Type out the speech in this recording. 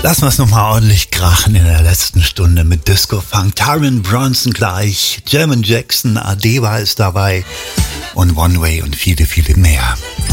Lassen wir es nochmal ordentlich krachen in der letzten Stunde mit Disco-Funk. Taron Bronson gleich, German Jackson, Adeba ist dabei und One Way und viele, viele mehr.